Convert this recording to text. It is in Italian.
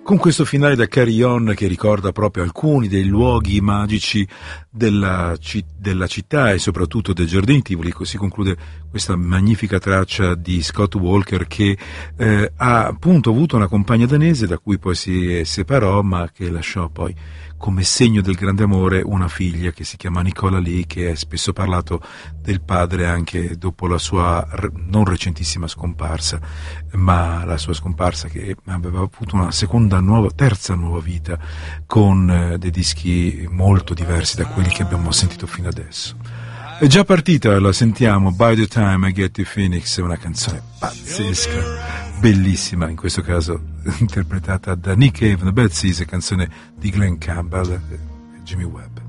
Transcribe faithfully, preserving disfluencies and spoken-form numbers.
Con questo finale da Carry On che ricorda proprio alcuni dei luoghi magici della, ci- della città e soprattutto del Giardino Tivoli, così conclude questa magnifica traccia di Scott Walker che eh, ha appunto avuto una compagna danese da cui poi si separò, ma che lasciò poi come segno del grande amore una figlia che si chiama Nicola Lee, che è spesso parlato del padre anche dopo la sua non recentissima scomparsa, ma la sua scomparsa che aveva avuto una seconda nuova, terza nuova vita con eh, dei dischi molto diversi da quelli che abbiamo sentito fino adesso. È già partita, la sentiamo, By the Time I Get to Phoenix, è una canzone pazzesca, bellissima, in questo caso interpretata da Nick Cave, The Bad Seas, canzone di Glenn Campbell e Jimmy Webb.